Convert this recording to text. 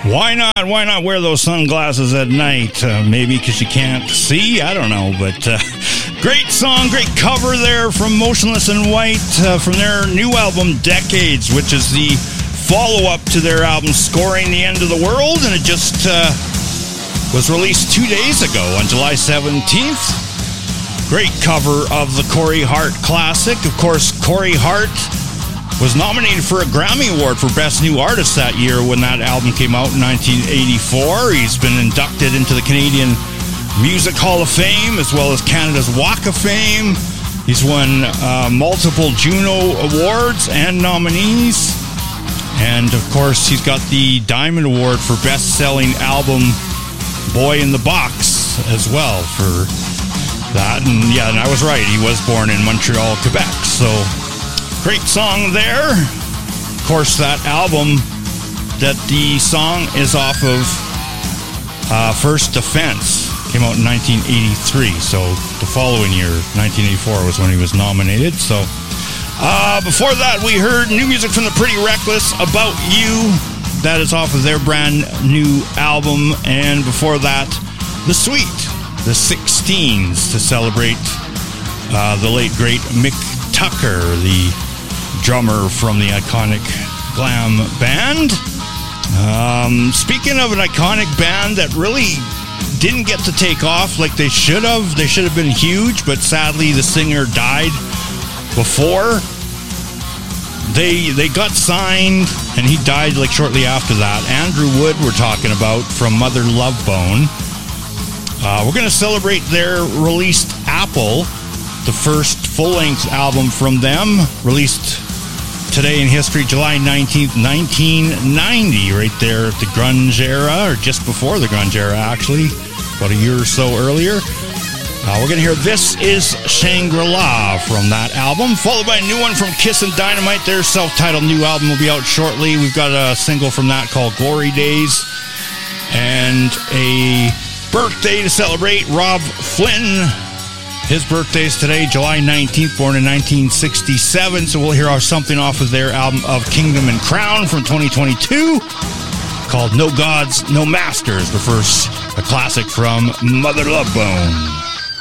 Why not? Why not wear those sunglasses at night? Maybe because you can't see? I don't know, but great song, great cover there from Motionless in White from their new album, Decades, which is the follow-up to their album, Scoring the End of the World, and it just was released 2 days ago on July 17th. Great cover of the Corey Hart classic. Of course, Corey Hart was nominated for a Grammy Award for Best New Artist that year when that album came out in 1984. He's been inducted into the Canadian Music Hall of Fame as well as Canada's Walk of Fame. He's won multiple Juno Awards and nominees. And, of course, he's got the Diamond Award for Best-Selling Album Boy in the Box as well for that. And, yeah, and I was right. He was born in Montreal, Quebec. So great song there. Of course, that album that the song is off of, First Defense, came out in 1983. So the following year, 1984, was when he was nominated. So before that, we heard new music from the Pretty Reckless, About You. That is off of their brand new album. And before that, The Sweet, the 16s, to celebrate the late, great Mick Tucker, the drummer from the iconic glam band. Speaking of an iconic band that really didn't get to take off like they should have been huge, but sadly the singer died before they got signed, and he died like shortly after that. Andrew Wood we're talking about, from Mother Love Bone. We're going to celebrate their released Apple, the first full-length album from them, released today in history, July 19th, 1990, right there at the grunge era, or just before the grunge era, actually, about a year or so earlier. We're going to hear This Is Shangri-La from that album, followed by a new one from Kiss and Dynamite. Their self-titled new album will be out shortly. We've got a single from that called Glory Days, and a birthday to celebrate. Rob Flynn, his birthday's today, July 19th, born in 1967. So we'll hear something off of their album of Kingdom and Crown from 2022 called No Gods, No Masters, but first, a classic from Mother Love Bone.